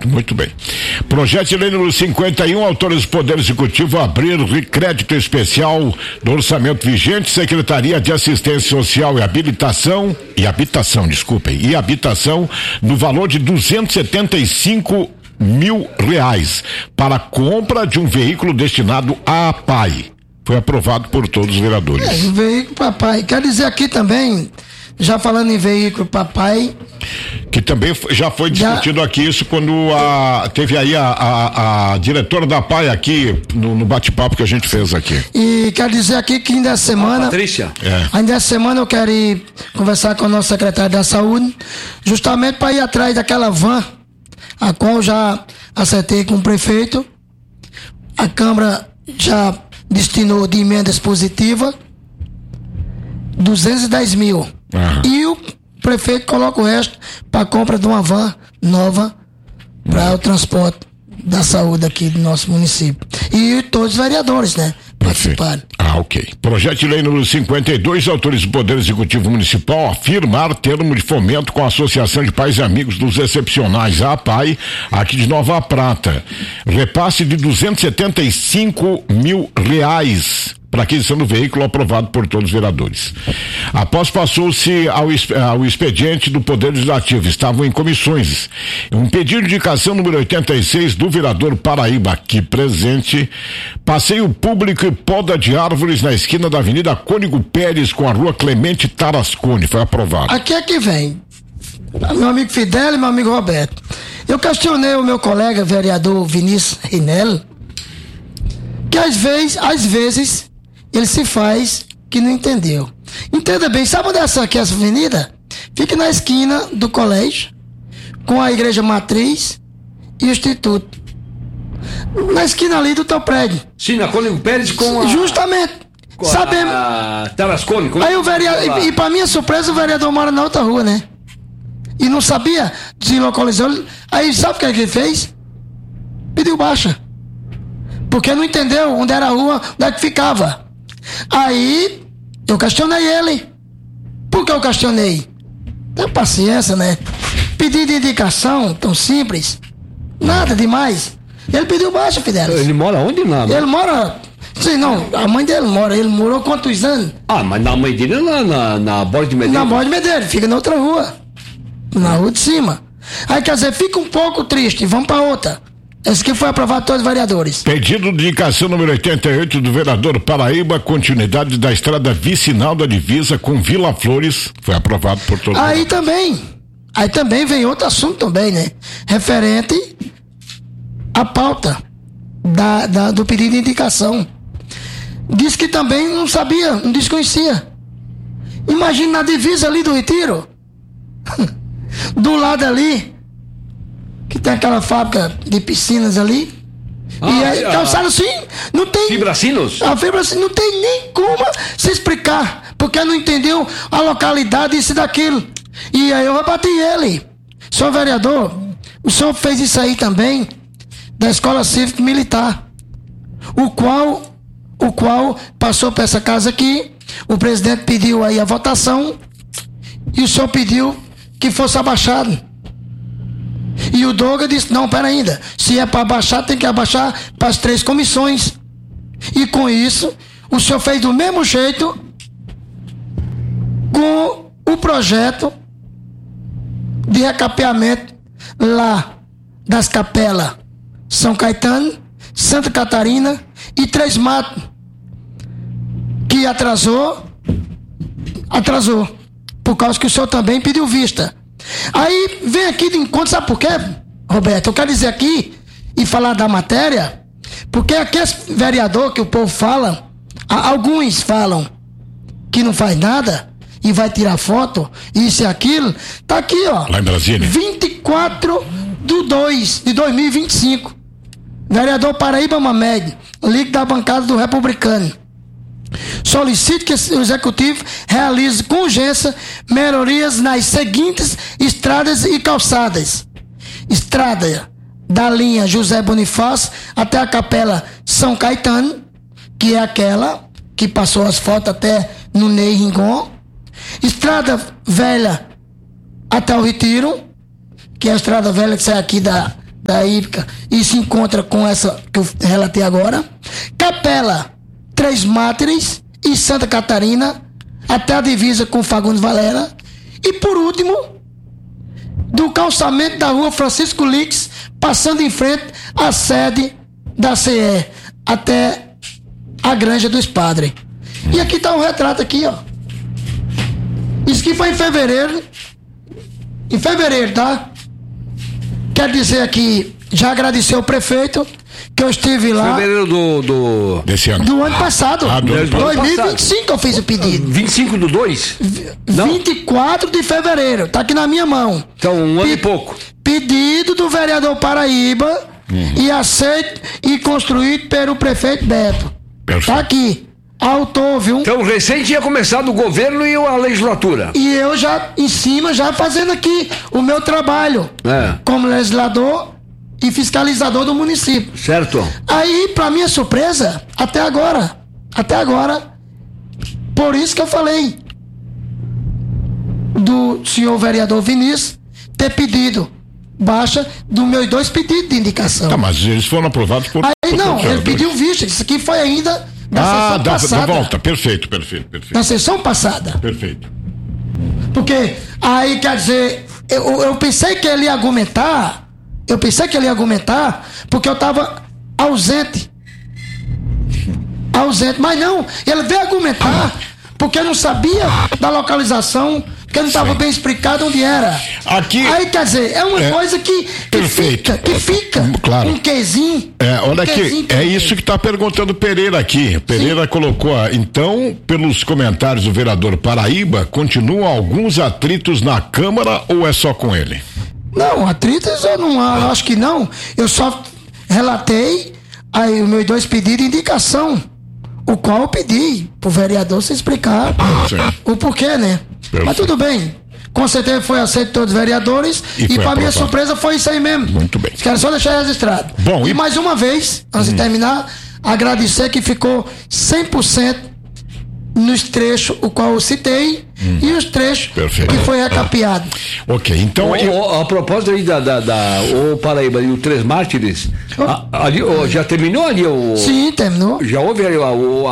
Muito bem. Projeto de lei número 51 autoriza o Poder Executivo a abrir crédito especial do orçamento vigente, Secretaria de Assistência Social e Habitação, no valor de R$275 mil para a compra de um veículo destinado à APAI. Foi aprovado por todos os vereadores. O veículo papai. Quer dizer aqui também, já falando em veículo papai, que também já foi discutido aqui isso quando teve aí a diretora da APAI aqui no bate-papo que a gente fez aqui. E quer dizer aqui que ainda essa semana, Patrícia. Ainda essa semana eu quero ir conversar com o nosso secretário da Saúde, justamente para ir atrás daquela van, a qual já acertei com o prefeito. A Câmara já destinou de emenda expositiva 210 mil. E o prefeito coloca o resto para a compra de uma van nova para o transporte da saúde aqui do nosso município. E todos os vereadores, né? Participaram. Ok. Projeto de lei número 52 autoriza o Poder Executivo Municipal a firmar termo de fomento com a Associação de Pais e Amigos dos Excepcionais, a APAI, aqui de Nova Prata. Repasse de R$275 mil para aquisição do veículo, aprovado por todos os vereadores. Após passou-se ao expediente do Poder Legislativo, estavam em comissões um pedido de indicação número 86 do vereador Paraíba, aqui presente, passeio público e poda de árvores na esquina da Avenida Cônigo Pérez com a Rua Clemente Tarascone. Foi aprovado. Aqui é que vem meu amigo Fidel e meu amigo Roberto. Eu questionei o meu colega vereador Vinícius Rinel, que às vezes ele se faz que não entendeu. Entenda bem, sabe onde é essa avenida? Fica na esquina do colégio, com a igreja matriz e o instituto. Na esquina ali do teu prédio. Sim, na Cônigo Pérez com a... Justamente. Sabemos. Tarascone. Aí o vereador, e para minha surpresa, o vereador mora na outra rua, né? E não sabia, se localizou. Aí sabe o que ele fez? Pediu baixa. Porque não entendeu onde era a rua, onde é que ficava. Aí eu questionei ele. Por que eu questionei? Tenha paciência, né? Pedir de indicação tão simples, nada demais. Ele pediu baixa, Fidel. Ele mora onde, nada? Ele mora... Sim, não, a mãe dele mora. Ele morou quantos anos? Mas na mãe dele é na Borda de Medeiros. Na Borda de Medeiros, fica na outra rua, na rua de cima. Aí quer dizer, fica um pouco triste, vamos para outra. Esse que foi aprovado por todos os vereadores. Pedido de indicação número 88 do vereador Paraíba, continuidade da estrada vicinal da divisa com Vila Flores, foi aprovado por todos. Aí também vem outro assunto também, né? Referente à pauta do pedido de indicação. Diz que também não sabia, não desconhecia. Imagina na divisa ali do Retiro, do lado ali, que tem aquela fábrica de piscinas ali. E aí, calçado assim, não tem. Fibracinos? A Fibracinos não tem nem como se explicar, porque não entendeu a localidade, isso e daquilo. E aí eu rebati ele. Senhor vereador, o senhor fez isso aí também, da Escola Cívica Militar, o qual passou para essa casa aqui, o presidente pediu aí a votação, e o senhor pediu que fosse abaixado. E o Doga disse, não, pera ainda, se é para abaixar, tem que abaixar para as 3 comissões. E com isso, o senhor fez do mesmo jeito com o projeto de recapeamento lá das capelas São Caetano, Santa Catarina e Três Matos, que atrasou, por causa que o senhor também pediu vista. Aí vem aqui de encontro, sabe por quê, Roberto? Eu quero dizer aqui e falar da matéria, porque aquele vereador que o povo fala, alguns falam que não faz nada e vai tirar foto, isso e aquilo, tá aqui, ó. Lá em Brasília. 24/2/2025. Vereador Paraíba Mamed, líder da bancada do Republicano. Solicito que o Executivo realize com urgência melhorias nas seguintes estradas e calçadas. Estrada da linha José Bonifácio até a Capela São Caetano, que é aquela que passou as fotos até no Ney Ringon. Estrada Velha até o Retiro, que é a estrada velha que sai aqui da da hípica e se encontra com essa que eu relatei agora. Capela, Três Máteres e Santa Catarina, até a divisa com Fagundes Valera. E por último, do calçamento da rua Francisco Lix, passando em frente à sede da CE, até a Granja dos Padres. E aqui está um retrato aqui, ó. Isso aqui foi em fevereiro. Em fevereiro, tá? Quero dizer aqui, já agradecer ao prefeito, que eu estive lá. Fevereiro desse ano. Do ano passado. Do ano 2025 eu fiz o pedido. 25/2? 24 de fevereiro. Tá aqui na minha mão. Então, um ano e pouco. Pedido do vereador Paraíba e aceito e construído pelo prefeito Beto. Perfeito. Tá aqui. Autor, viu? Então, recém tinha começado o governo e a legislatura. E eu já, em cima, já fazendo aqui o meu trabalho. Como legislador e fiscalizador do município. Certo. Aí, pra minha surpresa, até agora, por isso que eu falei do senhor vereador Vinícius ter pedido baixa dos meus 2 pedidos de indicação. Tá, mas eles foram aprovados por... Aí não, ele pediu vista. Isso aqui foi ainda da sessão passada. Da volta. Perfeito. Na sessão passada. Perfeito. Porque aí, quer dizer, eu pensei que ele ia argumentar, porque eu estava ausente, mas não, ele veio argumentar, porque eu não sabia da localização, porque não estava bem explicado onde era. Aqui, aí, quer dizer, é uma coisa que fica, claro. Um quezinho. Olha aqui, é isso que está perguntando Pereira aqui. Pereira colocou, então, pelos comentários do vereador Paraíba, continuam alguns atritos na Câmara ou é só com ele? Não, atritos eu não acho que não. Eu só relatei aí os meus 2 pedidos de indicação, o qual eu pedi pro vereador se explicar o porquê, né? Perfeito. Mas tudo bem. Com certeza foi aceito todos os vereadores e para minha surpresa foi isso aí mesmo. Muito bem. Quero só deixar registrado. Bom, e mais uma vez, antes de terminar, agradecer que ficou 100% nos trechos o qual eu citei e os trechos que foi recapeado. Ok, então... A propósito aí o Paraíba e o Três Mártires, ali, já terminou ali o... Sim, terminou. Já houve ali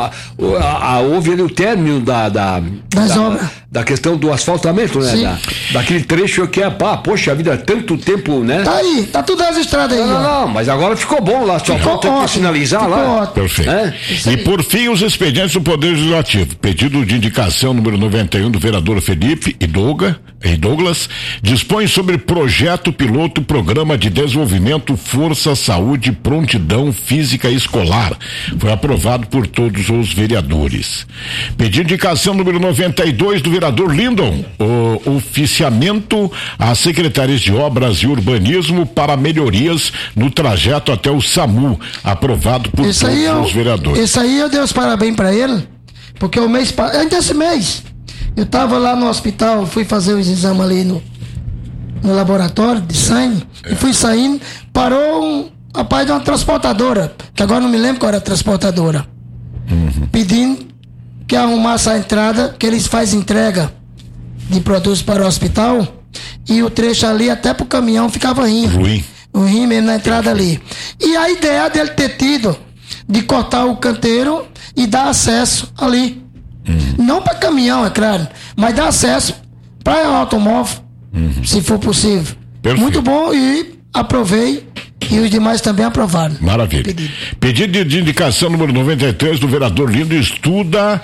houve ali o término das obras. Da questão do asfaltamento, né? Daquele trecho que poxa vida, tanto tempo, né? Tá aí, tá tudo registrado aí. Não, mas agora ficou bom lá, só falta que sinalizar lá. Ótimo. Perfeito. E por fim, os expedientes do Poder Legislativo. Pedido de indicação número 91 do vereador Felipe e Douglas dispõe sobre projeto piloto Programa de Desenvolvimento Força Saúde Prontidão Física Escolar. Foi aprovado por todos os vereadores. Pedido de indicação número 92 do vereador Lindon, o oficiamento às secretarias de Obras e Urbanismo para melhorias no trajeto até o SAMU, aprovado por todos os vereadores. Isso aí eu dei os parabéns para ele, porque ainda esse mês eu estava lá no hospital, fui fazer os exames ali no laboratório de sangue, e fui saindo, parou um rapaz de uma transportadora, que agora não me lembro qual era a transportadora, pedindo que arrumasse a entrada, que eles fazem entrega de produtos para o hospital, e o trecho ali até pro caminhão ficava ruim mesmo na entrada ali. E a ideia dele ter tido de cortar o canteiro e dar acesso ali. Não para caminhão, é claro, mas dar acesso para automóvel, se for possível. Perfeito. Muito bom, e aprovei, e os demais também aprovaram. Maravilha. Pedido de indicação número 93 do vereador Lindo estuda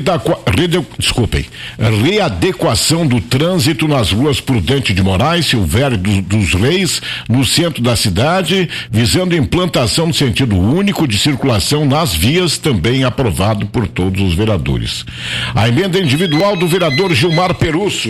readequação do trânsito nas ruas Prudente de Moraes, Silvério dos Reis, no centro da cidade, visando implantação no sentido único de circulação nas vias, também aprovado por todos os vereadores. A emenda individual do vereador Gilmar Perusso,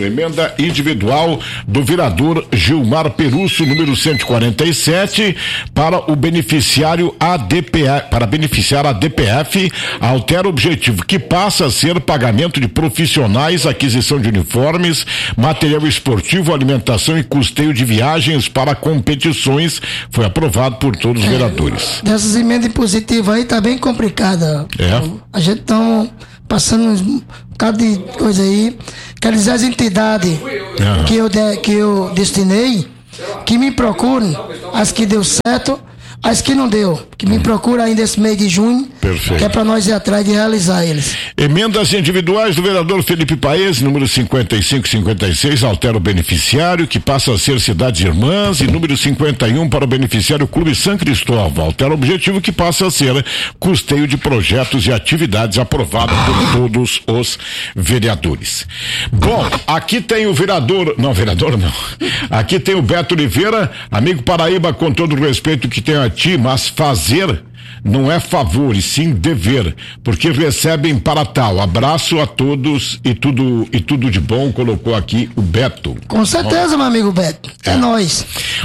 número 147, para o beneficiário para beneficiar a DPF, altera o objetivo, que passa a ser pagamento de profissionais, aquisição de uniformes, material esportivo, alimentação e custeio de viagens para competições. Foi aprovado por todos os vereadores. Dessas emendas impositivas aí tá bem complicada. A gente tá passando um bocado de coisa aí. Quer dizer, as entidades que eu destinei, que me procurem, as que deu certo, as que não deu, que me procura ainda esse mês de junho. Perfeito. Que é para nós ir atrás de realizar eles. Emendas individuais do vereador Felipe Paes, número 5556, altera o beneficiário, que passa a ser Cidades Irmãs, e número 51 para o beneficiário Clube São Cristóvão, altera o objetivo, que passa a ser custeio de projetos e atividades aprovado por todos os vereadores. Bom, aqui tem o vereador não, aqui tem o Beto Oliveira, amigo Paraíba, com todo o respeito que tenho a ti, mas fazer não é favor, e sim dever, porque recebem para tal. Abraço a todos e tudo de bom, colocou aqui o Beto. Com certeza, meu amigo Beto. É nóis.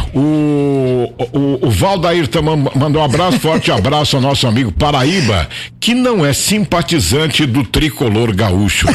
O Valdair também mandou um abraço, forte abraço ao nosso amigo Paraíba, que não é simpatizante do tricolor gaúcho.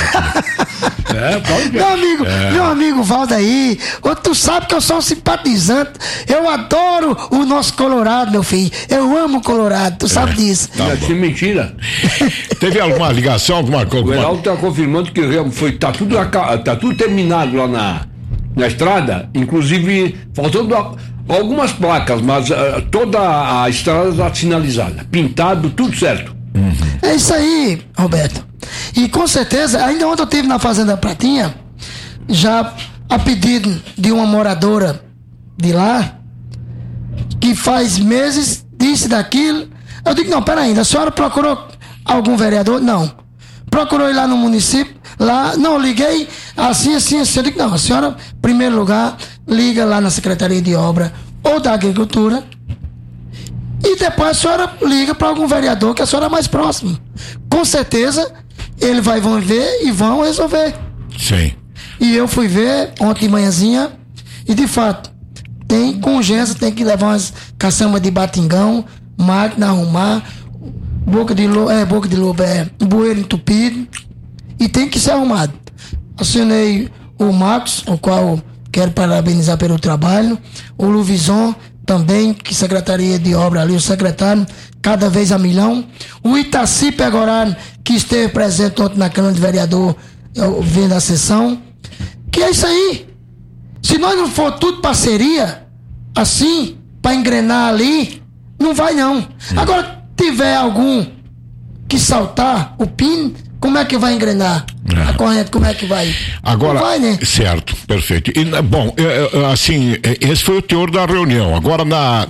Meu amigo Valdair, tu sabe que eu sou um simpatizante. Eu adoro o nosso Colorado, meu filho. Eu amo o Colorado, tu sabe disso. Tá mentira. Teve alguma ligação, alguma coisa? O Heraldo tá confirmando que tá tudo terminado lá na estrada, inclusive faltando algumas placas, mas toda a estrada está sinalizada, pintado, tudo certo. É isso aí, Roberto. E com certeza, ainda ontem eu estive na Fazenda Pratinha, já a pedido de uma moradora de lá, que faz meses disse daquilo. Eu digo, não, peraí, a senhora procurou algum vereador? Não. Procurou ir lá no município? Lá, não, liguei assim. Eu digo, não, a senhora, em primeiro lugar, liga lá na Secretaria de Obra ou da Agricultura, e depois a senhora liga para algum vereador que a senhora é mais próximo. Com certeza, eles vão ver e vão resolver. Sim. E eu fui ver ontem de manhãzinha, e de fato, tem com urgência, tem que levar umas caçambas de batingão, máquina arrumar, boca de lobo bueiro entupido, e tem que ser arrumado. Acionei o Marcos, o qual quero parabenizar pelo trabalho, o Luvison também, que Secretaria de Obra ali, o secretário, cada vez a milhão, o Itaci Pegoraro, que esteve presente ontem na Câmara de Vereador, vendo a sessão, que é isso aí. Se nós não for tudo parceria, assim, para engrenar ali, não vai não. Agora, tiver algum que saltar o pino, como é que vai engrenar? A corrente, como é que vai? Agora, não vai, né? Certo, perfeito. E, bom, assim, esse foi o teor da reunião. Agora na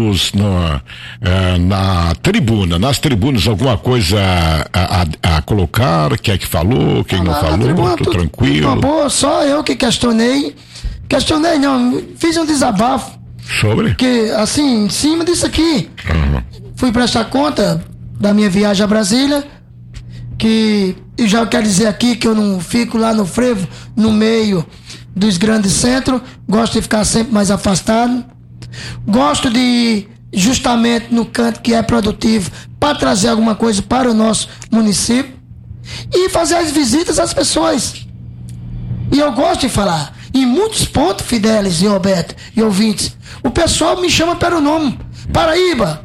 tribuna, nas tribunas, alguma coisa a colocar? Quem é que falou? Quem não falou? Tribuna, tô tranquilo. Uma boa, só eu que questionei não, fiz um desabafo. Sobre? Que, assim, em cima disso aqui, fui prestar conta da minha viagem a Brasília, que eu já quero dizer aqui que eu não fico lá no frevo, no meio dos grandes centros, gosto de ficar sempre mais afastado, gosto de ir justamente no canto que é produtivo para trazer alguma coisa para o nosso município e fazer as visitas às pessoas. E eu gosto de falar, em muitos pontos, Fidelis e Roberto e ouvintes, o pessoal me chama pelo nome, Paraíba,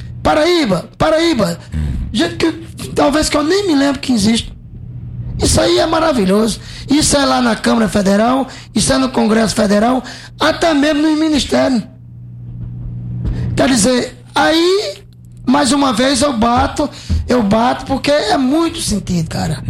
gente que talvez que eu nem me lembro que existe. Isso aí é maravilhoso. Isso é lá na Câmara Federal, isso é no Congresso Federal, até mesmo no Ministério. Quer dizer, aí, mais uma vez eu bato porque é muito sentido, cara.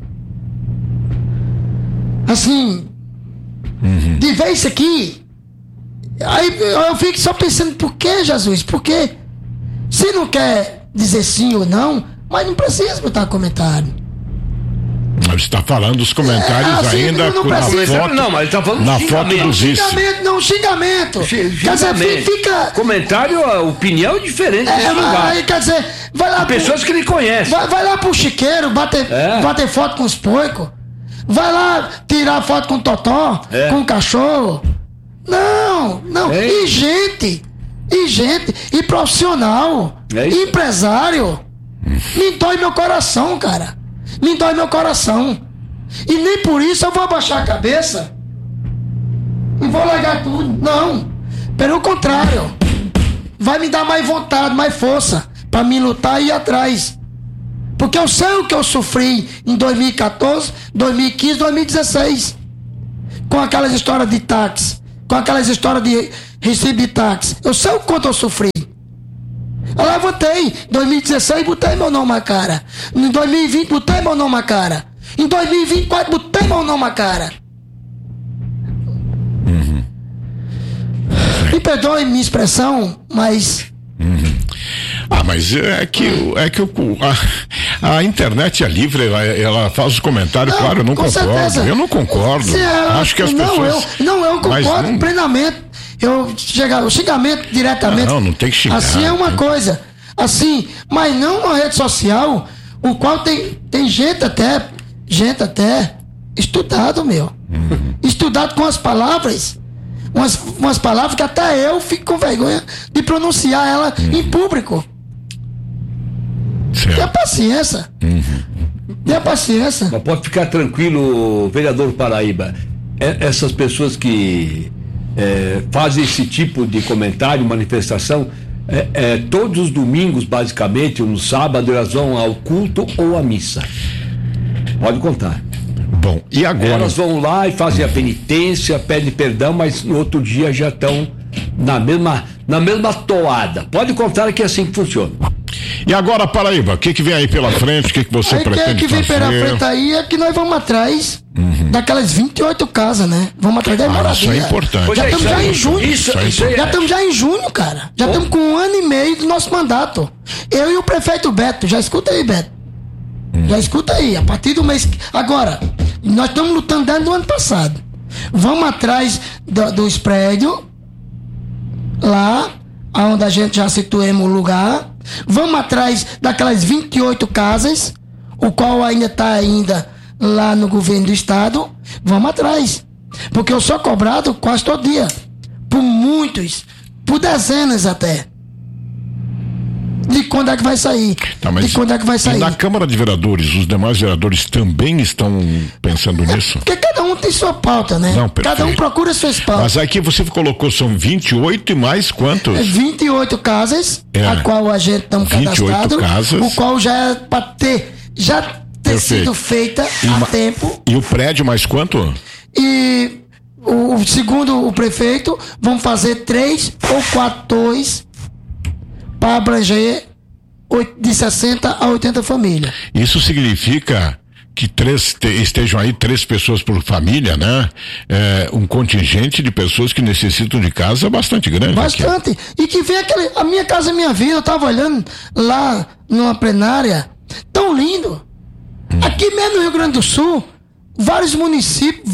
Assim, de ver isso aqui, aí eu fico só pensando, por que, Jesus? Por quê? Se não quer dizer sim ou não, mas não precisa botar comentário. Você está falando dos comentários assim, ainda não na precisa, foto, não, mas tá falando na xingamento. foto dos isso. Xingamento. Quer dizer, fica... Comentário, a opinião é diferente. Aí, quer dizer, vai lá... Pessoas que ele conhece. Vai lá pro chiqueiro, bater foto com os porcos. Vai lá tirar foto com o totó, com o cachorro. Não. E gente, e profissional, e empresário. Me dói meu coração, cara. Me dói meu coração. E nem por isso eu vou abaixar a cabeça e vou largar tudo. Não. Pelo contrário. Vai me dar mais vontade, mais força para me lutar e ir atrás. Porque eu sei o que eu sofri em 2014, 2015, 2016. Com aquelas histórias de táxi. com aquelas histórias de recibo de táxi. Eu sei o quanto eu sofri. Eu levantei. Em 2016 botei meu nome na cara. Em 2020 botei meu nome na cara. Em 2024 botei meu nome na cara. Me perdoe minha expressão, mas... Mas a internet é livre, ela faz os comentários, claro, eu não concordo. Certeza. Eu não concordo. Acho que as pessoas... eu concordo plenamente. O xingamento diretamente. Não tem que xingar. Assim é uma coisa. Assim, mas não uma rede social, o qual tem gente até estudado, meu. Estudado com as palavras. Umas palavras que até eu fico com vergonha de pronunciar ela em público. Certo. Tenha paciência. Tenha paciência. Mas pode ficar tranquilo, vereador Paraíba. Essas pessoas que fazem esse tipo de comentário, manifestação, todos os domingos, basicamente, ou no sábado, elas vão ao culto ou à missa. Pode contar. Bom, e agora? Elas vão lá e fazem a penitência, pedem perdão, mas no outro dia já estão na mesma toada. Pode contar que é assim que funciona. E agora, Paraíba, o que vem aí pela frente? O que você pretende fazer? O que vem pela frente aí é que nós vamos atrás daquelas 28 casas, né? Vamos atrás da moradia. Isso é importante. Já estamos já em junho. Já estamos já em junho, cara. Já estamos com 1 ano e meio do nosso mandato. Eu e o prefeito Beto. Já escuta aí, Beto. Já escuta aí. A partir do mês... Agora, nós estamos lutando desde o ano passado. Vamos atrás dos prédios, lá, onde a gente já situemos o lugar. Vamos atrás daquelas 28 casas, o qual ainda está lá no governo do estado. Vamos atrás. Porque eu sou cobrado quase todo dia. Por muitos. Por dezenas até. De quando é que vai sair? De quando é que vai sair? E na Câmara de Vereadores, os demais vereadores também estão pensando nisso? Porque cada um tem sua pauta, né? Não, cada um procura suas pautas. Mas aqui você colocou, são 28 e mais quantos? 28 casas, a qual a gente estamos cadastrado, o qual já é para ter sido feita há tempo. E o prédio mais quanto? E segundo o prefeito, vão fazer 3 ou 4 torres para abranger de 60 a 80 famílias. Isso significa que estejam aí 3 pessoas por família, né? Um contingente de pessoas que necessitam de casa bastante grande. Bastante. Aqui. E que vem a Minha Casa Minha Vida, eu estava olhando lá numa plenária, tão lindo. Aqui mesmo no Rio Grande do Sul, vários municípios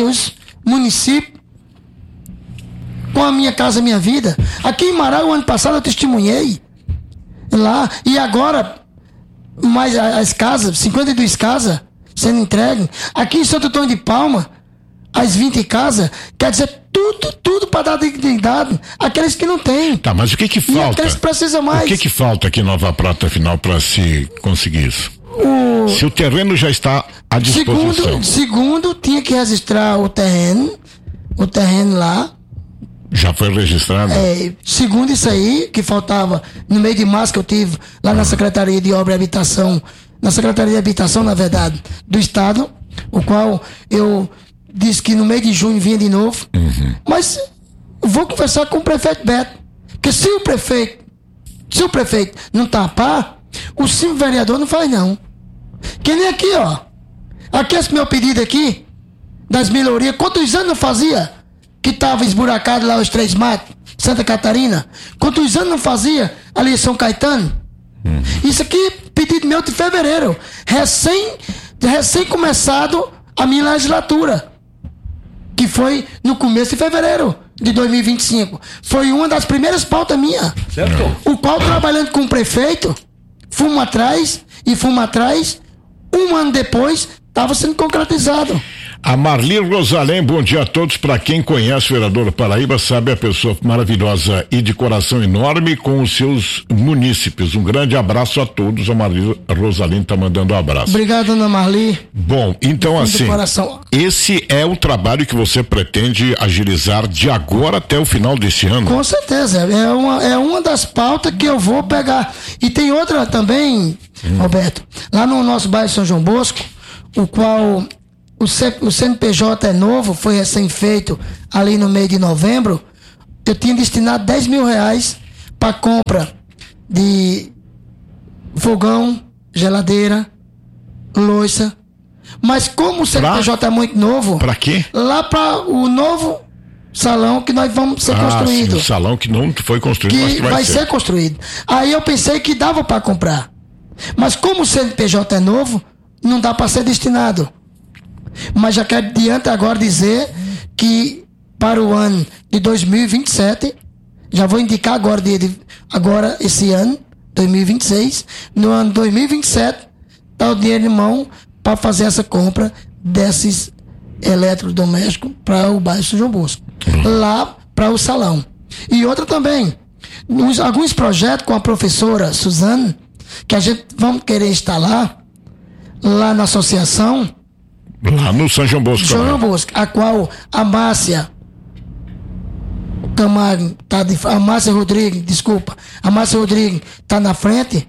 com a Minha Casa Minha Vida. Aqui em Marau, o ano passado eu testemunhei lá, e agora mais as casas, 52 casas sendo entregues. Aqui em Santo Antônio de Palma, as 20 casas, quer dizer, tudo para dar dignidade àqueles que não têm. Tá, mas o que falta? E aqueles que precisam mais. O que falta aqui em Nova Prata, afinal, para se conseguir isso? Se o terreno já está à disposição. Segundo, tinha que registrar o terreno lá. Já foi registrado? Segundo isso aí, que faltava no mês de março que eu tive lá na Secretaria de Obra e Habitação, na verdade, do Estado, o qual eu disse que no mês de junho vinha de novo. Mas vou conversar com o prefeito Beto, porque se o prefeito não tapar, o simples vereador não faz não. Que nem aqui, ó. Aqui esse meu pedido aqui, das melhorias, quantos anos não fazia? Que estava esburacado lá os 3 matos, Santa Catarina. Quantos anos não fazia ali em São Caetano? Isso aqui, pedido meu de fevereiro. Recém começado a minha legislatura. Que foi no começo de fevereiro de 2025. Foi uma das primeiras pautas minha. Certo. O qual, trabalhando com o prefeito, fomos atrás. 1 ano depois, estava sendo concretizado. A Marli Rosalém, bom dia a todos. Para quem conhece o vereador Paraíba, sabe a pessoa maravilhosa e de coração enorme com os seus munícipes. Um grande abraço a todos. A Marli Rosalém está mandando um abraço. Obrigado, Ana Marli. Bom, então assim, esse é o trabalho que você pretende agilizar de agora até o final desse ano? Com certeza. É uma das pautas que eu vou pegar. E tem outra também, Roberto, lá no nosso bairro São João Bosco, o qual o CNPJ é novo, foi recém-feito ali no mês de novembro, eu tinha destinado 10 mil reais para compra de fogão, geladeira, louça. Mas como o CNPJ é muito novo... Pra quê? Lá para o novo salão que nós vamos ser construído. Sim, o salão que não foi construído, mas que que vai ser construído. Aí eu pensei que dava para comprar. Mas como o CNPJ é novo, não dá para ser destinado. Mas já quero adiante agora dizer que para o ano de 2027, já vou indicar agora esse ano, 2026, no ano 2027, dá o dinheiro em mão para fazer essa compra desses eletrodomésticos para o bairro São João Bosco. Lá para o salão. E outra também, alguns projetos com a professora Suzane, que a gente vamos querer instalar lá na associação. Lá no São João Bosco. São João Bosco, a qual a Márcia Camargo, a Márcia Rodrigues está na frente.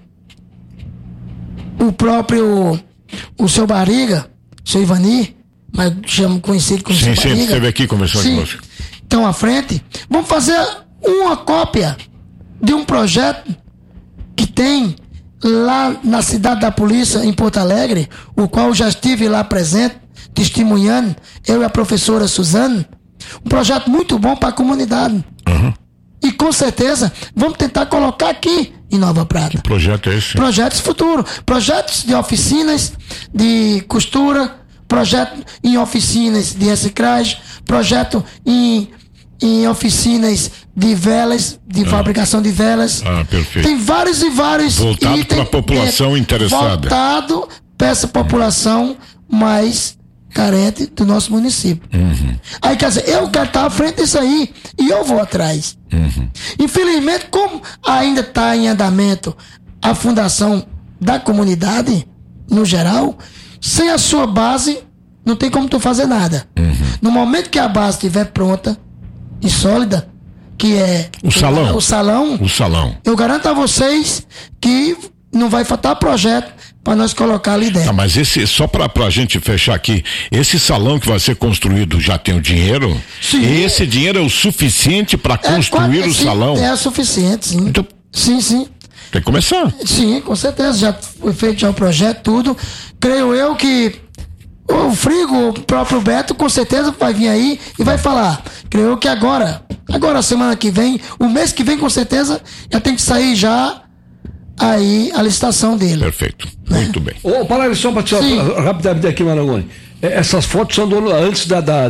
O próprio, o seu Barriga, seu Ivani, mas chamo conhecido como seu Barriga. Sim, esteve aqui conversando conosco. Estão à frente. Vamos fazer uma cópia de um projeto que tem lá na cidade da polícia, em Porto Alegre, o qual já estive lá presente, testemunhando, eu e a professora Suzane, um projeto muito bom para a comunidade. Uhum. E com certeza vamos tentar colocar aqui em Nova Prata. Que projeto é esse? Projetos futuros, projetos de oficinas de costura, projeto em oficinas de reciclagem, projeto em oficinas de velas, de fabricação de velas. Perfeito. Tem vários e vários voltado para a população interessada. Voltado para essa população mais carente do nosso município. Uhum. Aí, quer dizer, eu quero estar à frente disso aí e eu vou atrás. Uhum. Infelizmente, como ainda está em andamento a fundação da comunidade, no geral, sem a sua base, não tem como tu fazer nada. Uhum. No momento que a base estiver pronta e sólida, que é o salão, eu garanto a vocês que não vai faltar projeto para nós colocar ali dentro. Tá, mas esse, só pra gente fechar aqui, esse salão que vai ser construído já tem o dinheiro? Sim. Esse dinheiro é o suficiente para construir o salão? É o suficiente, sim. Então, sim. Tem que começar. Sim, com certeza, já foi feito já o projeto, tudo. Creio eu que o Frigo, o próprio Beto, com certeza vai vir aí e vai falar. Creio eu que agora, semana que vem, o mês que vem, com certeza, já tem que sair já aí a licitação dele. Perfeito, muito bem. Para só para tirar rapidamente aqui, Marangoni. Essas fotos são antes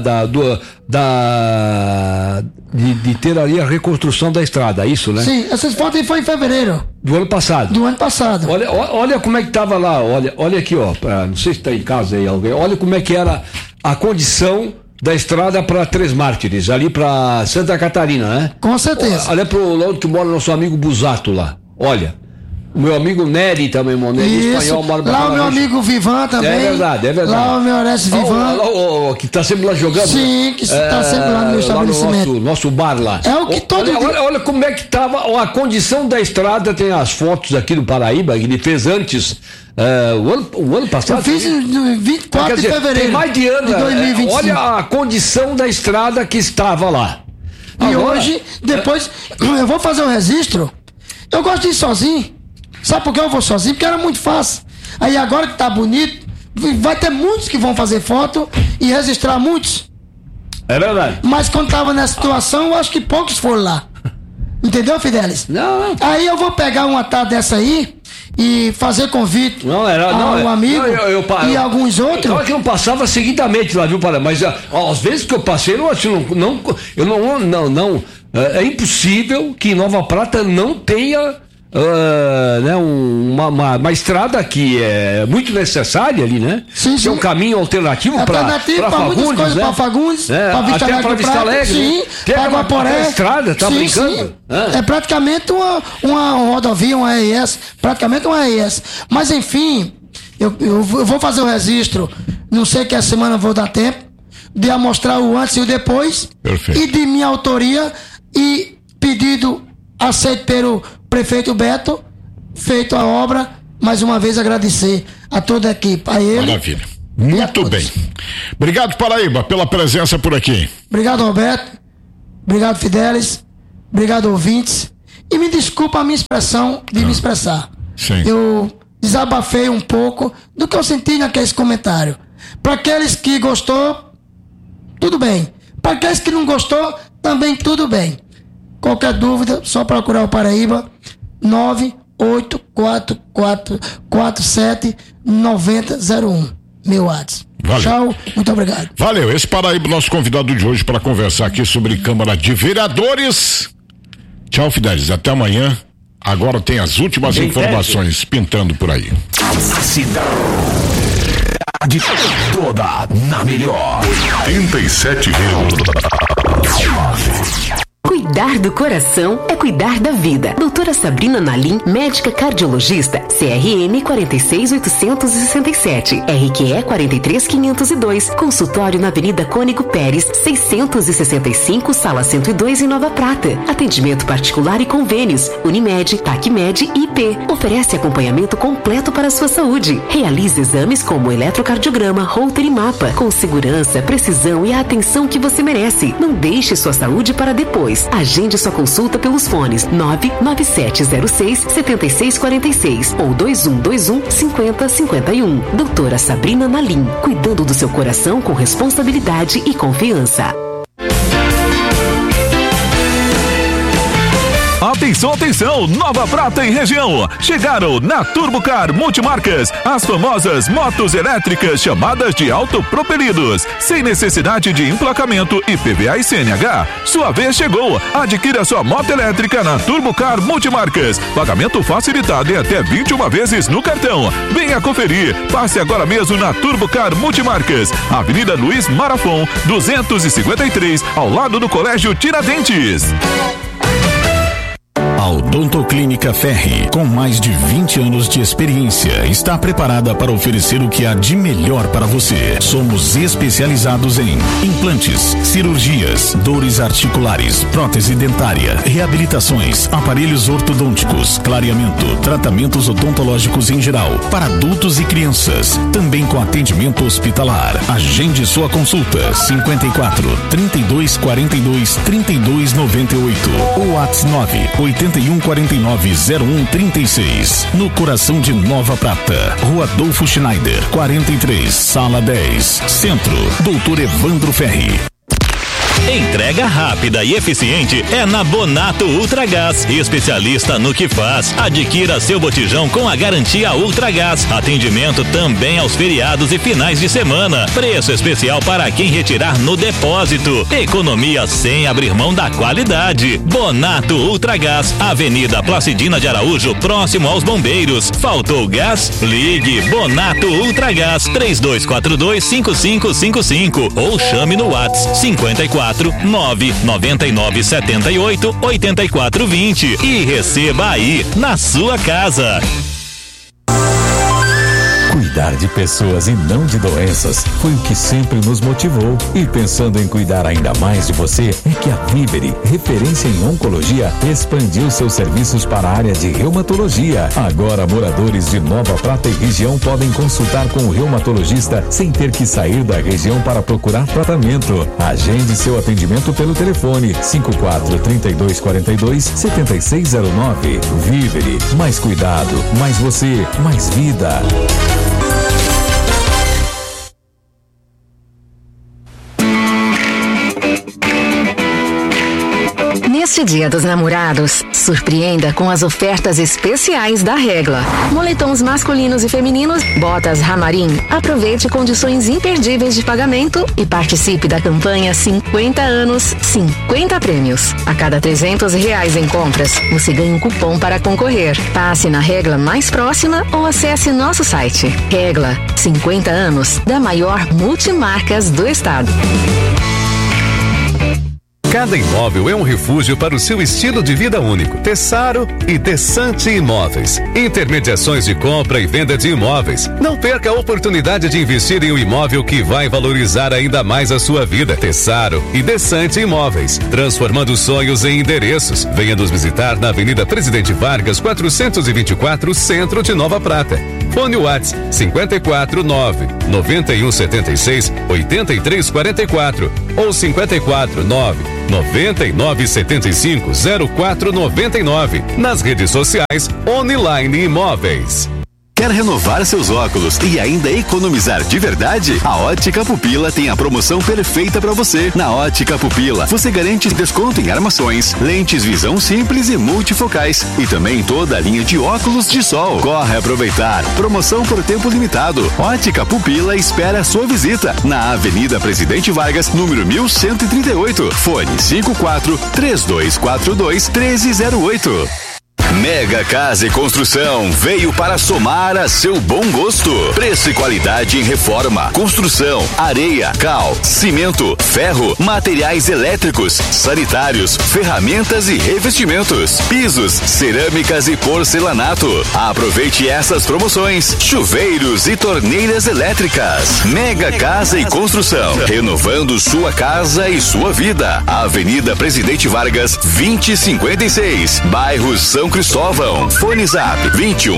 de ter ali a reconstrução da estrada, é isso, né? Sim, essas fotos aí foi em fevereiro. Do ano passado. Olha como é que estava lá, olha aqui, ó. Não sei se está em casa aí alguém. Olha como é que era a condição da estrada para Três Mártires, ali para Santa Catarina, né? Com certeza. Olha para o lado que mora nosso amigo Busato lá. Olha. O meu amigo Nery também, Nery espanhol, mora lá o meu amigo Vivan também. É verdade. Lá o meu Orestes Vivan. Que está sempre lá jogando. Sim, que está sempre lá no meu estabelecimento. No nosso bar lá. É o que todo olha como é que estava a condição da estrada. Tem as fotos aqui do Paraíba que ele fez antes. O ano passado. Eu fiz no 24 de fevereiro. Tem mais de ano. De 2025. Olha a condição da estrada que estava lá. E hoje, depois, eu vou fazer um registro. Eu gosto de ir sozinho. Sabe por que eu vou sozinho? Porque era muito fácil. Aí agora que tá bonito, vai ter muitos que vão fazer foto e registrar muitos. É verdade. Mas quando tava nessa situação, eu acho que poucos foram lá. Entendeu, Fidelis? Não. Aí eu vou pegar uma tarde dessa aí e fazer convite ao amigo e alguns outros. Claro que não passava seguidamente lá, viu, Pará? Mas às vezes que eu passei, é impossível que em Nova Prata não tenha uma estrada que é muito necessária ali, né? Sim. Que é um caminho alternativo para Fagundes, né? Para Fagundes, para Vista Alegre, sim, para Guaporé. Estrada, tá brincando? Sim. É praticamente uma rodovia, uma RS, Mas enfim, eu vou fazer o registro, não sei que a semana eu vou dar tempo, de mostrar o antes e o depois. Perfeito. E de minha autoria e pedido aceito pelo prefeito Beto, feito a obra, mais uma vez agradecer a toda a equipe, a ele. Maravilha. Muito bem. Obrigado, Paraíba, pela presença por aqui. Obrigado, Roberto. Obrigado, Fidelis. Obrigado, ouvintes. E me desculpa a minha expressão de me expressar. Sim. Eu desabafei um pouco do que eu senti naquele comentário. Para aqueles que gostou, tudo bem. Para aqueles que não gostou, também tudo bem. Qualquer dúvida, só procurar o Paraíba 984479001. Meu WhatsApp. Valeu. Tchau, muito obrigado. Valeu, esse Paraíba, nosso convidado de hoje para conversar aqui sobre Câmara de Vereadores. Tchau, Fidelis, até amanhã. Agora tem as últimas informações pintando por aí. A cidade toda na melhor 87. Cuidar do coração é cuidar da vida. Doutora Sabrina Nalim, médica cardiologista, CRM 46867, RQE 43502, consultório na Avenida Cônigo Pérez, 665, sala 102 em Nova Prata. Atendimento particular e convênios, Unimed, TACMED e IP. Oferece acompanhamento completo para a sua saúde. Realiza exames como eletrocardiograma, Holter e mapa, com segurança, precisão e a atenção que você merece. Não deixe sua saúde para depois. Agende sua consulta pelos fones 99706-7646 ou 2121-5051. Doutora Sabrina Nalim, cuidando do seu coração com responsabilidade e confiança. Atenção, atenção! Nova Prata e região. Chegaram na Turbocar Multimarcas as famosas motos elétricas chamadas de autopropelidos, sem necessidade de emplacamento IPVA e CNH. Sua vez chegou. Adquira sua moto elétrica na Turbocar Multimarcas. Pagamento facilitado em até 21 vezes no cartão. Venha conferir. Passe agora mesmo na Turbocar Multimarcas, Avenida Luiz Marafon, 253, ao lado do Colégio Tiradentes. A Odontoclínica Ferri, com mais de 20 anos de experiência, está preparada para oferecer o que há de melhor para você. Somos especializados em implantes, cirurgias, dores articulares, prótese dentária, reabilitações, aparelhos ortodônticos, clareamento, tratamentos odontológicos em geral, para adultos e crianças, também com atendimento hospitalar. Agende sua consulta 54 32 42 32 98 ou WhatsApp 8149-0136, no coração de Nova Prata, Rua Adolfo Schneider, 43, Sala 10, Centro, Doutor Evandro Ferri. Entrega rápida e eficiente é na Bonato Ultragás, especialista no que faz. Adquira seu botijão com a garantia Ultragás. Atendimento também aos feriados e finais de semana. Preço especial para quem retirar no depósito. Economia sem abrir mão da qualidade. Bonato Ultragás, Avenida Placidina de Araújo, próximo aos Bombeiros. Faltou gás? Ligue Bonato Ultragás 3242-5555 ou chame no WhatsApp 54 99978-8420 e receba aí na sua casa. Cuidar de pessoas e não de doenças foi o que sempre nos motivou. E pensando em cuidar ainda mais de você, é que a Vivere, referência em oncologia, expandiu seus serviços para a área de reumatologia. Agora, moradores de Nova Prata e região podem consultar com o reumatologista sem ter que sair da região para procurar tratamento. Agende seu atendimento pelo telefone 54 32 42 7609. Vivere, mais cuidado, mais você, mais vida. Neste Dia dos Namorados, surpreenda com as ofertas especiais da Regla. Moletons masculinos e femininos, botas Ramarim. Aproveite condições imperdíveis de pagamento e participe da campanha 50 anos, 50 prêmios. A cada R$300 em compras, você ganha um cupom para concorrer. Passe na Regla mais próxima ou acesse nosso site. Regla, 50 anos da maior multimarcas do estado. Cada imóvel é um refúgio para o seu estilo de vida único. Tessaro e Desante Imóveis. Intermediações de compra e venda de imóveis. Não perca a oportunidade de investir em um imóvel que vai valorizar ainda mais a sua vida. Tessaro e Desante Imóveis. Transformando sonhos em endereços. Venha nos visitar na Avenida Presidente Vargas, 424, Centro de Nova Prata. Fone WhatsApp 549-9176-8344 ou 549-9975-0499. Nas redes sociais, Online Imóveis. Quer renovar seus óculos e ainda economizar de verdade? A Ótica Pupila tem a promoção perfeita para você. Na Ótica Pupila, você garante desconto em armações, lentes visão simples e multifocais e também toda a linha de óculos de sol. Corre aproveitar. Promoção por tempo limitado. Ótica Pupila espera a sua visita na Avenida Presidente Vargas, número 1138. Fone 54-3242-1308. Mega Casa e Construção veio para somar a seu bom gosto. Preço e qualidade em reforma, construção, areia, cal, cimento, ferro, materiais elétricos, sanitários, ferramentas e revestimentos, pisos, cerâmicas e porcelanato. Aproveite essas promoções: chuveiros e torneiras elétricas. Mega Casa e Construção, renovando sua casa e sua vida. Avenida Presidente Vargas, 2056, bairro São Cristóvão. Fone Zap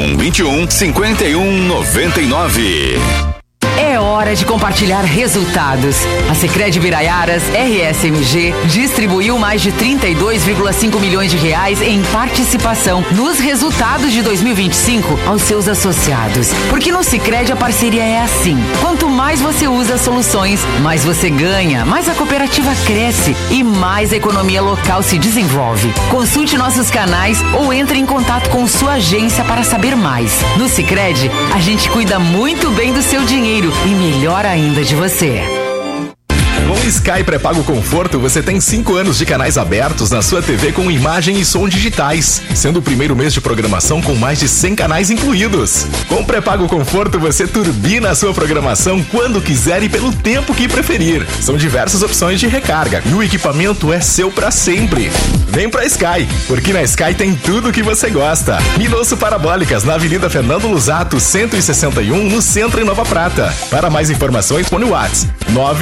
2121-5199. É hora de compartilhar resultados. A Sicredi Biraiaras RSMG distribuiu mais de 32,5 milhões de reais em participação nos resultados de 2025 aos seus associados. Porque no Sicredi a parceria é assim: quanto mais você usa soluções, mais você ganha, mais a cooperativa cresce e mais a economia local se desenvolve. Consulte nossos canais ou entre em contato com sua agência para saber mais. No Sicredi, a gente cuida muito bem do seu dinheiro e melhor ainda de você. Com o Sky Pré-Pago Conforto, você tem 5 anos de canais abertos na sua TV com imagem e som digitais, sendo o primeiro mês de programação com mais de 100 canais incluídos. Com o Pré-Pago Conforto, você turbina a sua programação quando quiser e pelo tempo que preferir. São diversas opções de recarga e o equipamento é seu para sempre. Vem pra Sky, porque na Sky tem tudo o que você gosta. Minosso Parabólicas, na Avenida Fernando Lusato, 161, no centro em Nova Prata. Para mais informações, fone WhatsApp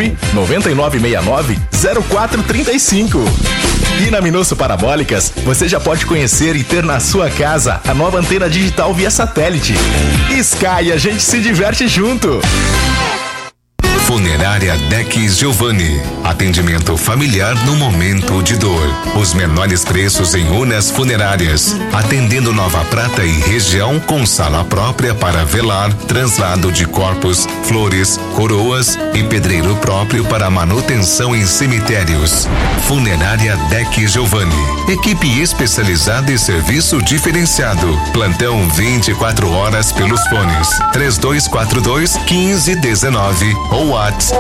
99969-0435. E na Minosso Parabólicas, você já pode conhecer e ter na sua casa a nova antena digital via satélite. Sky, a gente se diverte junto. Funerária Deck Giovanni. Atendimento familiar no momento de dor. Os menores preços em urnas funerárias. Atendendo Nova Prata e região com sala própria para velar, translado de corpos, flores, coroas e pedreiro próprio para manutenção em cemitérios. Funerária Deck Giovanni. Equipe especializada e serviço diferenciado. Plantão 24 horas pelos fones 3242-1519 ou WhatsApp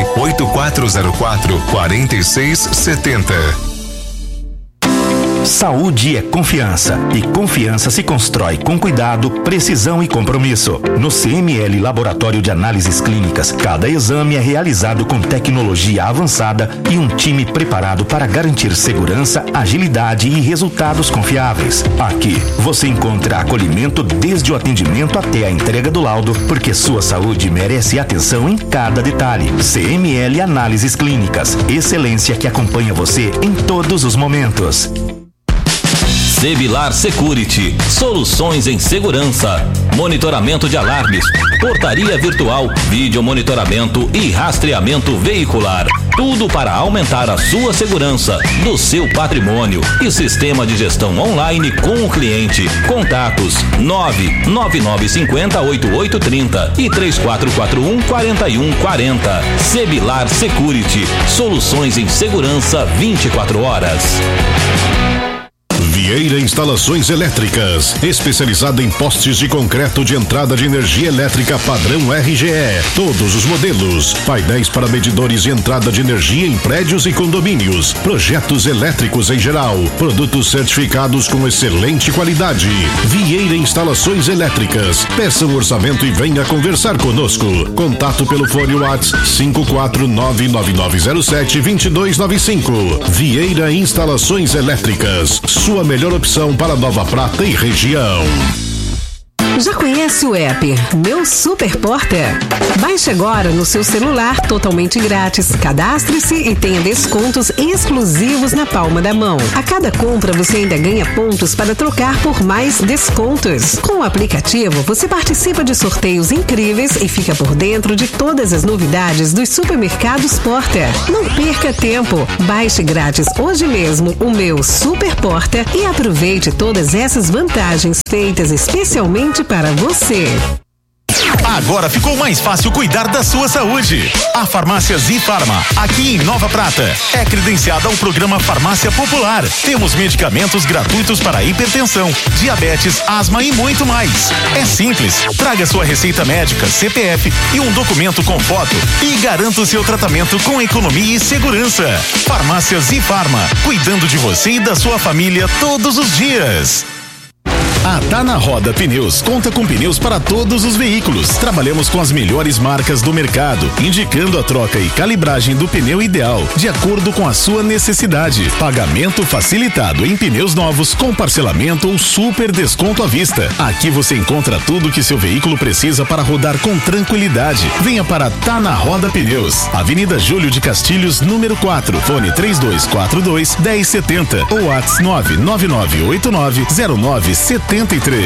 98404-4670. Saúde é confiança e confiança se constrói com cuidado, precisão e compromisso. No CML Laboratório de Análises Clínicas, cada exame é realizado com tecnologia avançada e um time preparado para garantir segurança, agilidade e resultados confiáveis. Aqui você encontra acolhimento desde o atendimento até a entrega do laudo, porque sua saúde merece atenção em cada detalhe. CML Análises Clínicas, excelência que acompanha você em todos os momentos. Sebilar Security, soluções em segurança, monitoramento de alarmes, portaria virtual, vídeo monitoramento e rastreamento veicular. Tudo para aumentar a sua segurança do seu patrimônio e sistema de gestão online com o cliente. Contatos 99950-8830 e 3441-4140. Sebilar Security, soluções em segurança 24 horas. Vieira Instalações Elétricas, especializada em postes de concreto de entrada de energia elétrica padrão RGE. Todos os modelos, painéis para medidores de entrada de energia em prédios e condomínios, projetos elétricos em geral, produtos certificados com excelente qualidade. Vieira Instalações Elétricas. Peça um orçamento e venha conversar conosco. Contato pelo fone WhatsApp 5499907-2295. Vieira Instalações Elétricas, sua melhor opção para Nova Prata e região. Já conhece o app Meu Super Porta? Baixe agora no seu celular totalmente grátis. Cadastre-se e tenha descontos exclusivos na palma da mão. A cada compra você ainda ganha pontos para trocar por mais descontos. Com o aplicativo você participa de sorteios incríveis e fica por dentro de todas as novidades dos supermercados Porta. Não perca tempo. Baixe grátis hoje mesmo o Meu Super Porta e aproveite todas essas vantagens feitas especialmente para você. Agora ficou mais fácil cuidar da sua saúde. A Farmácia Zifarma, aqui em Nova Prata, é credenciada ao programa Farmácia Popular. Temos medicamentos gratuitos para hipertensão, diabetes, asma e muito mais. É simples. Traga sua receita médica, CPF e um documento com foto e garanta o seu tratamento com economia e segurança. Farmácia Zifarma, cuidando de você e da sua família todos os dias. A Tá na Roda Pneus conta com pneus para todos os veículos. Trabalhamos com as melhores marcas do mercado, indicando a troca e calibragem do pneu ideal, de acordo com a sua necessidade. Pagamento facilitado em pneus novos, com parcelamento ou super desconto à vista. Aqui você encontra tudo que seu veículo precisa para rodar com tranquilidade. Venha para Tá na Roda Pneus, Avenida Júlio de Castilhos, número 4, fone 3242-1070 ou WhatsApp 999890973.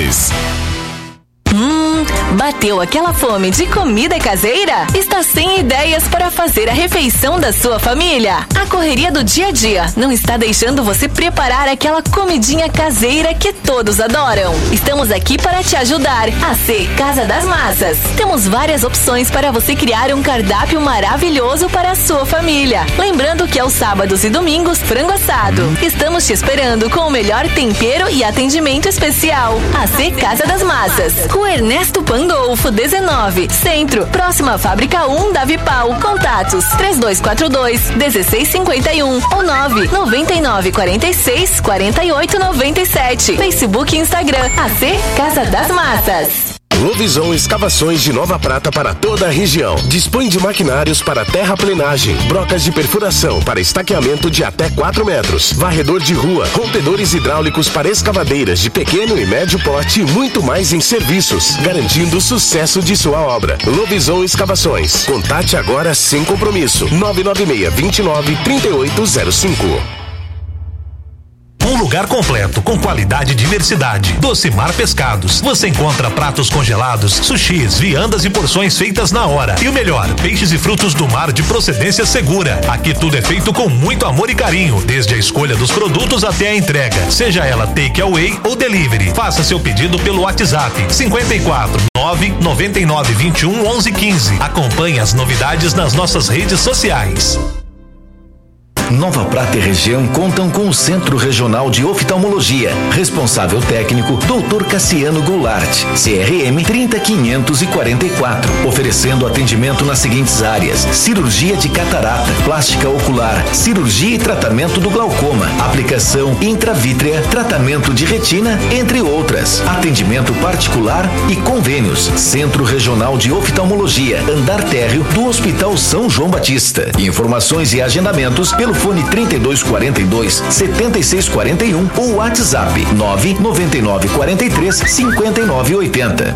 Bateu aquela fome de comida caseira? Está sem ideias para fazer a refeição da sua família? A correria do dia a dia não está deixando você preparar aquela comidinha caseira que todos adoram. Estamos aqui para te ajudar. A C Casa das Massas. Temos várias opções para você criar um cardápio maravilhoso para a sua família. Lembrando que aos sábados e domingos, frango assado. Estamos te esperando com o melhor tempero e atendimento especial. A C Casa das Massas. Rua Ernesto Pandolfo, 19, Centro, próxima à Fábrica 1 da Vipal. Contatos 3242-1651 ou 99946-4897. Facebook e Instagram, AC Casa das Massas. Lovisão Escavações de Nova Prata para toda a região. Dispõe de maquinários para terraplenagem, brocas de perfuração para estaqueamento de até 4 metros, varredor de rua, rompedores hidráulicos para escavadeiras de pequeno e médio porte e muito mais em serviços, garantindo o sucesso de sua obra. Lovisão Escavações. Contate agora sem compromisso. 996-29-3805. Um lugar completo, com qualidade e diversidade. Docimar Pescados. Você encontra pratos congelados, sushis, viandas e porções feitas na hora. E o melhor, peixes e frutos do mar de procedência segura. Aqui tudo é feito com muito amor e carinho, desde a escolha dos produtos até a entrega, seja ela take away ou delivery. Faça seu pedido pelo WhatsApp 54 999 21 11 15. Acompanhe as novidades nas nossas redes sociais. Nova Prata e região contam com o Centro Regional de Oftalmologia. Responsável técnico, Dr. Cassiano Goulart, CRM 30544. Oferecendo atendimento nas seguintes áreas: cirurgia de catarata, plástica ocular, cirurgia e tratamento do glaucoma, aplicação intravítrea, tratamento de retina, entre outras. Atendimento particular e convênios. Centro Regional de Oftalmologia, andar térreo do Hospital São João Batista. Informações e agendamentos pelo fone 3242-7641 ou WhatsApp 99943-5980.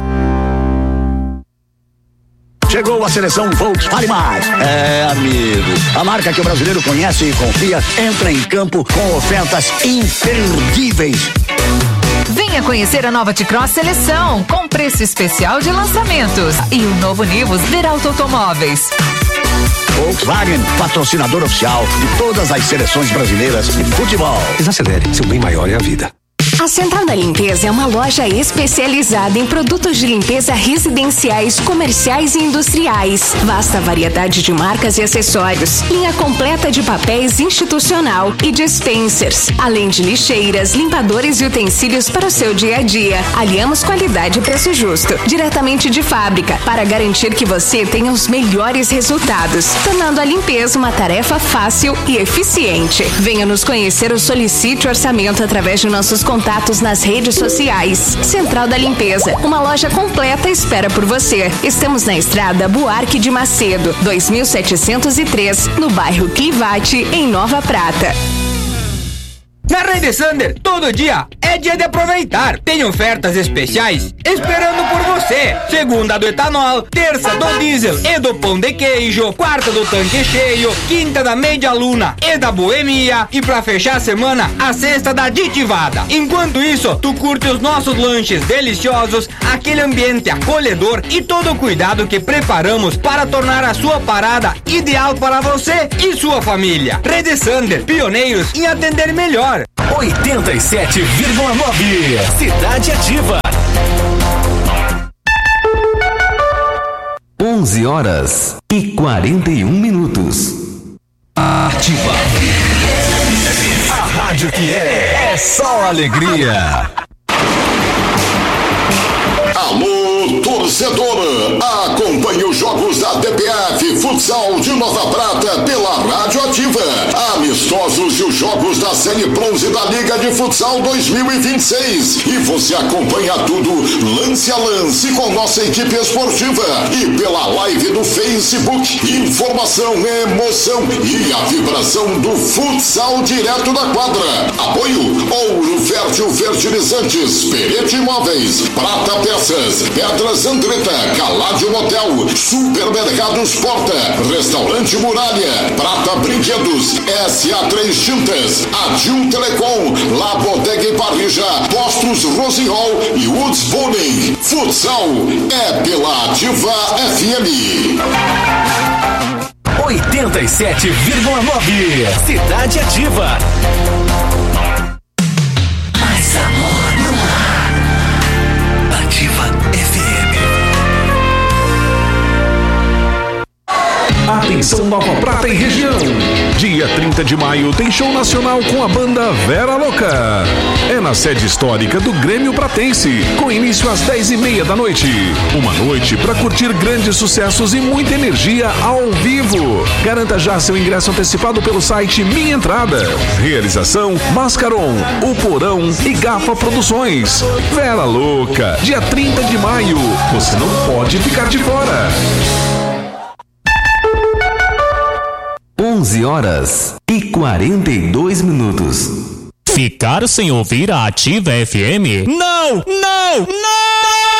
Chegou a seleção Volkswagen Mais. É, amigo, a marca que o brasileiro conhece e confia entra em campo com ofertas imperdíveis. Venha conhecer a nova T-Cross Seleção com preço especial de lançamentos e o novo Nivus Veralto Automóveis. Volkswagen, patrocinador oficial de todas as seleções brasileiras de futebol. Desacelere, seu bem maior é a vida. A Central da Limpeza é uma loja especializada em produtos de limpeza residenciais, comerciais e industriais. Vasta variedade de marcas e acessórios. Linha completa de papéis institucional e dispensers. Além de lixeiras, limpadores e utensílios para o seu dia a dia. Aliamos qualidade e preço justo. Diretamente de fábrica, para garantir que você tenha os melhores resultados. Tornando a limpeza uma tarefa fácil e eficiente. Venha nos conhecer ou solicite orçamento através de nossos contatos nas redes sociais. Central da Limpeza, uma loja completa espera por você. Estamos na estrada Buarque de Macedo, 2703, no bairro Clivate, em Nova Prata. Na Rede Sander, todo dia é dia de aproveitar. Tem ofertas especiais esperando por você. Segunda do etanol, terça do diesel e do pão de queijo, quarta do tanque cheio, quinta da meia luna e da boemia e pra fechar a semana, a sexta da aditivada. Enquanto isso, tu curte os nossos lanches deliciosos, aquele ambiente acolhedor e todo o cuidado que preparamos para tornar a sua parada ideal para você e sua família. Rede Sander, pioneiros em atender melhor. 87,9 Cidade Ativa. 11h41. Ativa. A rádio que é só alegria. Alô, torcedor! Acompanhe os jogos da DPF Futsal de Nova Prata pela Rádio Ativa. Amistosos e os jogos da Série Bronze da Liga de Futsal 2026. E você acompanha tudo lance a lance com nossa equipe esportiva e pela live do Facebook. Informação, emoção e a vibração do futsal direto da quadra. Apoio Ouro Fértil Fertilizantes, Perete Imóveis, Prata Peças, Pedras Andretta, Caládio Motel, Supermercados Porta, Restaurante Muralha, Prata Brinquedos, SA3 Tintas, Adil Telecom, La Bodega e Parrija, Postos Rosinhol e Woods Bowling. Futsal é pela Ativa FM. 87,9 Cidade Ativa. Mais amor no ar. Ativa FM. Atenção Nova Prata e região. Dia 30 de maio tem show nacional com a banda Vera Louca. É na sede histórica do Grêmio Pratense, com início às 10h30 da noite. Uma noite para curtir grandes sucessos e muita energia ao vivo. Garanta já seu ingresso antecipado pelo site Minha Entrada. Realização Mascaron, O Porão e Gafa Produções. Vera Louca, dia 30 de maio. Você não pode ficar de fora. 11h42. Ficar sem ouvir a Ativa FM? Não, não, não!